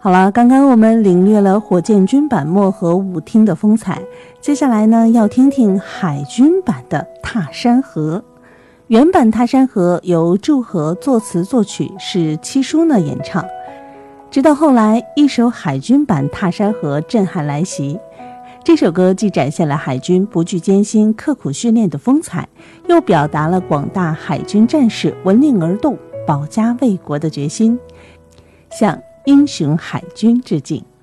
好了，刚刚我们领略了火箭军版漠河舞厅的风采，接下来呢，要听听海军版的《踏山河》。原版《踏山河》由祝和作词作曲，是七叔呢演唱。直到后来，一首海军版《踏山河》震撼来袭。这首歌既展现了海军不惧艰辛、刻苦训练的风采，又表达了广大海军战士闻令而动、保家卫国的决心，向英雄海军致敬。